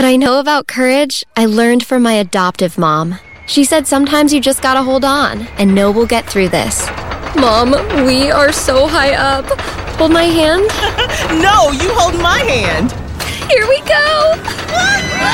What I know about courage, I learned from my adoptive mom. She said sometimes you just gotta hold on and know we'll get through this. Mom, we are so high up. Hold my hand. No, you hold my hand. Here we go.